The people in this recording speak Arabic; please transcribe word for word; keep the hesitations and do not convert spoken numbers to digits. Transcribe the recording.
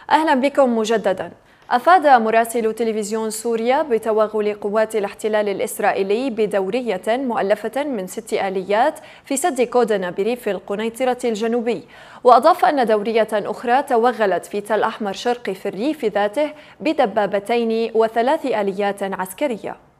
أهلا بكم مجددا. أفاد مراسل تلفزيون سوريا بتوغل قوات الاحتلال الإسرائيلي بدورية مؤلفة من ست آليات في سد كودنا بريف القنيطرة الجنوبي، وأضاف أن دورية أخرى توغلت في تل أحمر شرقي في الريف ذاته بدبابتين وثلاث آليات عسكرية.